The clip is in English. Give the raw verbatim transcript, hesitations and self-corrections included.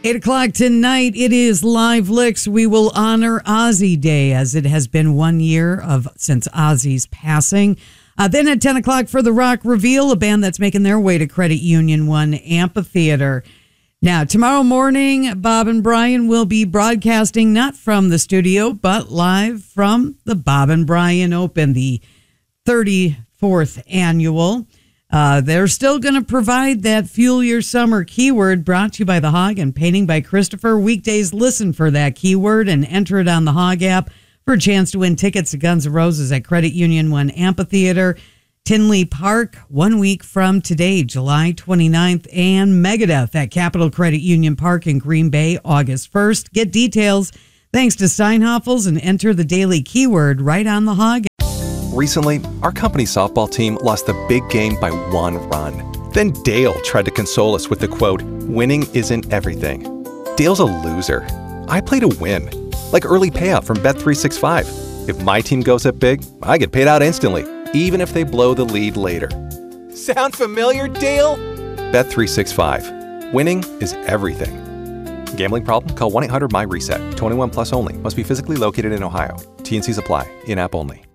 Eight o'clock tonight, it is Live Licks. We will honor Ozzy Day as it has been one year of since Ozzy's passing. Uh, then at ten o'clock for the Rock Reveal, a band that's making their way to Credit Union One Amphitheater. Now, tomorrow morning, Bob and Brian will be broadcasting not from the studio, but live from the Bob and Brian Open, the thirty-fourth annual. Uh, they're still going to provide that Fuel Your Summer keyword brought to you by The Hog and Painting by Christopher. Weekdays, listen for that keyword and enter it on the Hog app for a chance to win tickets to Guns N' Roses at Credit Union One Amphitheater, Tinley Park, one week from today, July twenty-ninth, and Megadeth at Capital Credit Union Park in Green Bay, August first. Get details thanks to Steinhoffels and enter the daily keyword right on the Hog. Recently, our company softball team lost the big game by one run. Then Dale tried to console us with the quote, "Winning isn't everything." Dale's a loser. I play to win. Like early payout from Bet three sixty-five. If my team goes up big, I get paid out instantly, even if they blow the lead later. Sound familiar, Dale? Bet three sixty-five. Winning is everything. Gambling problem? Call one eight hundred M Y RESET. twenty-one plus only. Must be physically located in Ohio. T and C's apply. In-app only.